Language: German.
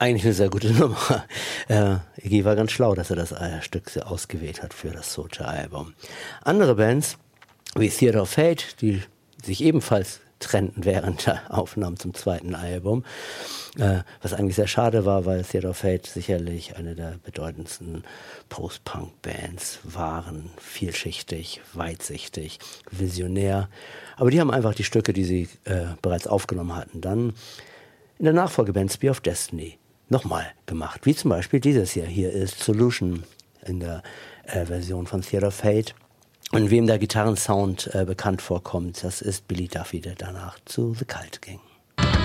eigentlich eine sehr gute Nummer. Iggy war ganz schlau, dass er das Stück ausgewählt hat für das Soulja-Album. Andere Bands, wie Theater of Fate, die sich ebenfalls trennten während der Aufnahmen zum zweiten Album, was eigentlich sehr schade war, weil Theater of Fate sicherlich eine der bedeutendsten Post-Punk-Bands waren, vielschichtig, weitsichtig, visionär, aber die haben einfach die Stücke, die sie bereits aufgenommen hatten, dann in der Nachfolgeband Spear of Destiny nochmal gemacht, wie zum Beispiel dieses hier ist Solution in der Version von Theater of Fate. Und wem der Gitarrensound bekannt vorkommt, das ist Billy Duffy, der danach zu The Cult ging.